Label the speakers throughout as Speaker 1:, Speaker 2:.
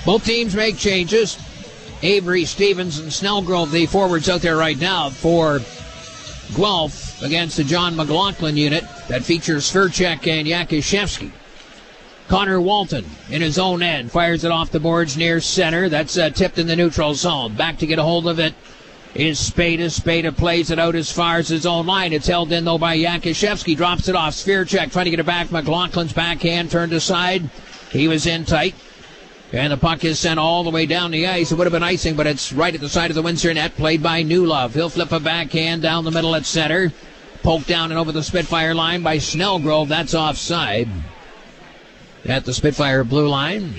Speaker 1: Both teams make changes. Avery, Stevens, and Snellgrove, the forwards out there right now for Guelph against the John McLaughlin unit that features Svirchek and Yakushevsky. Connor Walton in his own end fires it off the boards near center. That's tipped in the neutral zone. Back to get a hold of it is Spada. Spada plays it out as far as his own line. It's held in, though, by Yakushevsky. Drops it off. Svirchek trying to get it back. McLaughlin's backhand turned aside. He was in tight. And the puck is sent all the way down the ice. It would have been icing, but it's right at the side of the Windsor net. Played by Newlove. He'll flip a backhand down the middle at center. Poked down and over the Spitfire line by Snellgrove. That's offside. At the Spitfire blue line.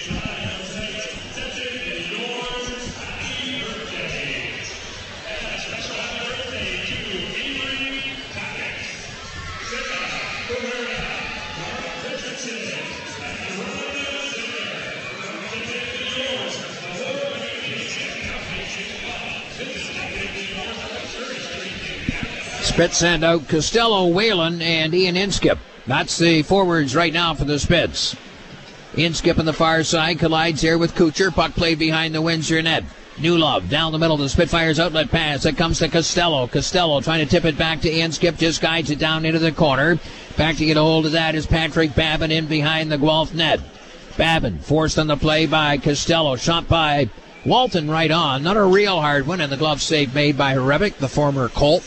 Speaker 1: Spits send out Costello, Whalen, and Ian Inskip. That's the forwards right now for the Spits. Inskip on the far side collides here with Kucher. Puck played behind the Windsor net. Newlove down the middle of the Spitfire's outlet pass. It comes to Costello. Costello trying to tip it back to Inskip. Just guides it down into the corner. Back to get a hold of that is Patrick Babin in behind the Guelph net. Babin forced on the play by Costello. Shot by Walton right on. Not a real hard one, and the glove save made by Rebick, the former Colt.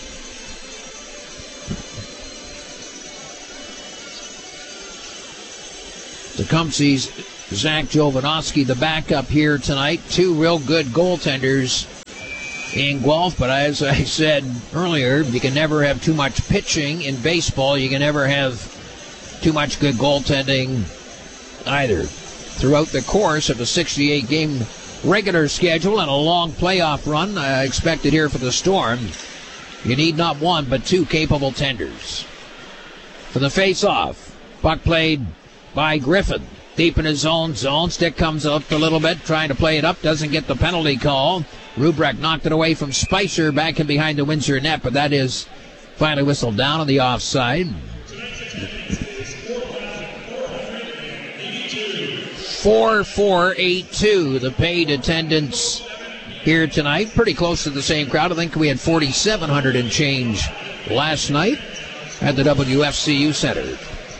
Speaker 1: Tecumseh's Zach Jovanovski, the backup here tonight. Two real good goaltenders in Guelph, but as I said earlier, you can never have too much pitching in baseball. You can never have too much good goaltending either. Throughout the course of a 68-game regular schedule and a long playoff run expected here for the Storm, you need not one but two capable tenders. For the face-off, puck played by Griffin. Deep in his own zone. Stick comes up a little bit, trying to play it up. Doesn't get the penalty call. Rubrek knocked it away from Spicer back in behind the Windsor net, but that is finally whistled down on the offside. 4,482, the paid attendance here tonight. Pretty close to the same crowd. I think we had 4,700 and change last night at the WFCU Center.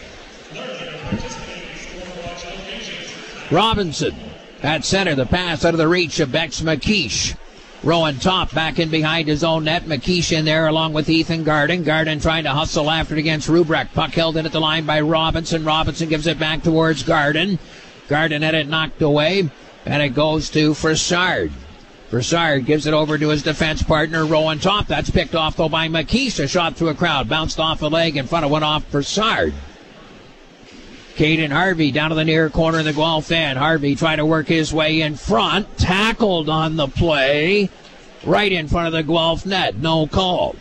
Speaker 1: Robinson at center. The pass out of the reach of Bex McKeish. Rowan Top back in behind his own net. McKeish in there along with Ethan Garden. Garden trying to hustle after it against Rubrek. Puck held in at the line by Robinson. Robinson gives it back towards Garden. Garden had it knocked away, and it goes to Frossard. Frossard gives it over to his defense partner, Rowan Top. That's picked off, though, by McKeish. A shot through a crowd. Bounced off a leg in front of one off Frossard. Caden Harvey down to the near corner of the Guelph end. Harvey tried to work his way in front. Tackled on the play. Right in front of the Guelph net. No call.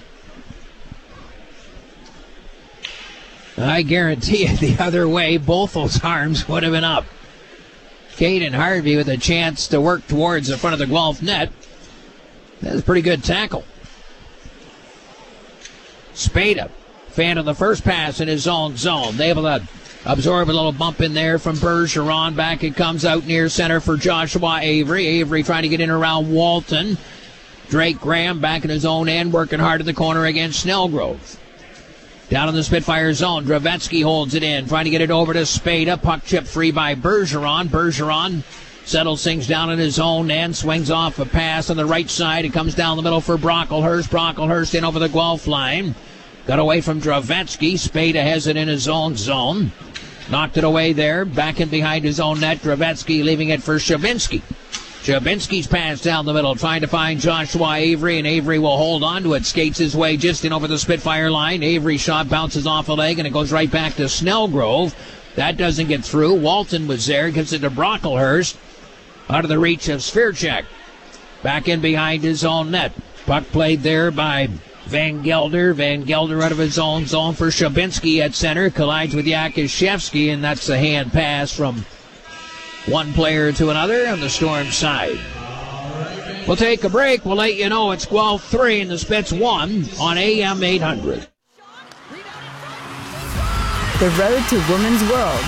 Speaker 1: I guarantee you the other way, both those arms would have been up. Caden Harvey with a chance to work towards the front of the Guelph net. That's a pretty good tackle. Spada, fan of the first pass in his own zone. They able to absorb a little bump in there from Bergeron. Back it comes out near center for Joshua Avery. Avery trying to get in around Walton. Drake Graham back in his own end, working hard at the corner against Snellgrove. Down in the Spitfire zone, Dravetsky holds it in, trying to get it over to Spada. Puck chip free by Bergeron. Bergeron settles things down in his own end, swings off a pass on the right side. It comes down the middle for Brocklehurst. Brocklehurst in over the Guelph line. Got away from Dravetsky. Spada has it in his own zone. Knocked it away there. Back in behind his own net. Dravetsky leaving it for Shabinsky. Shabinsky's pass down the middle, trying to find Joshua Avery, and Avery will hold on to it. Skates his way just in over the Spitfire line. Avery's shot bounces off a leg, and it goes right back to Snellgrove. That doesn't get through. Walton was there. Gives it to Brocklehurst. Out of the reach of Svirchek. Back in behind his own net. Puck played there by Van Gelder. Van Gelder out of his own zone for Shabinsky at center. Collides with Yakushevsky, and that's a hand pass from one player to another on the Storm side. We'll take a break. We'll let you know it's Guelph 3 and the Spits 1 on AM 800.
Speaker 2: The road to Women's Worlds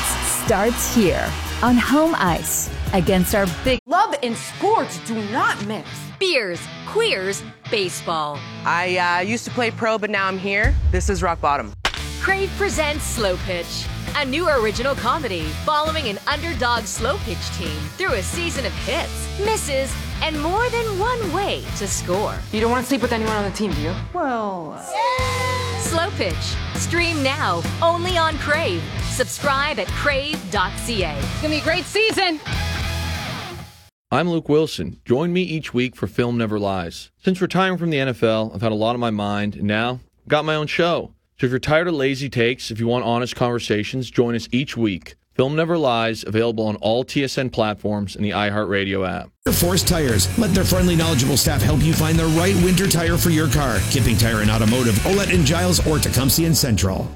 Speaker 2: starts here on home ice against our big...
Speaker 3: Love and sports do not mix.
Speaker 4: Beers, queers, baseball.
Speaker 3: I used to play pro, but now I'm here. This is rock bottom.
Speaker 4: Crave presents Slow Pitch, a new original comedy following an underdog slow pitch team through a season of hits, misses, and more than one way to score.
Speaker 3: You don't want to sleep with anyone on the team, do you? Well...
Speaker 4: Slow Pitch. Stream now, only on Crave. Subscribe at crave.ca.
Speaker 3: It's going to be a great season.
Speaker 5: I'm Luke Wilson. Join me each week for Film Never Lies. Since retiring from the NFL, I've had a lot on my mind, and now I've got my own show. So if you're tired of lazy takes, if you want honest conversations, join us each week. Film Never Lies, available on all TSN platforms and the iHeartRadio app.
Speaker 6: Force Tires. Let their friendly, knowledgeable staff help you find the right winter tire for your car. Kipping Tire and Automotive, Olette and Giles, or Tecumseh and Central.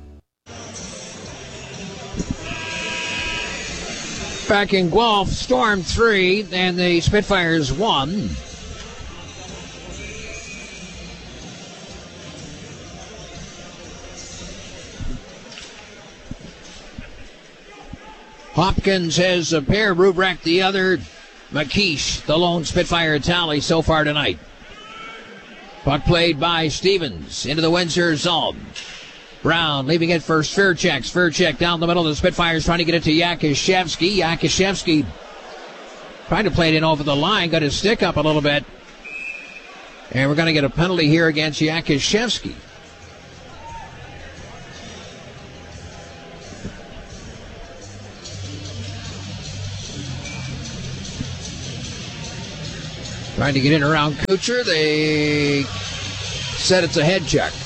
Speaker 1: Back in Guelph, Storm 3 and the Spitfires 1. Hopkins has a pair, Rubrek the other. McKeish, the lone Spitfire tally so far tonight. Puck played by Stevens into the Windsor zone. Brown leaving it for Svirchek. Svirchek down the middle. The Spitfires trying to get it to Yakushevsky. Yakushevsky trying to play it in over the line. Got his stick up a little bit. And we're going to get a penalty here against Yakushevsky. Trying to get in around Kucher. They said it's a head check.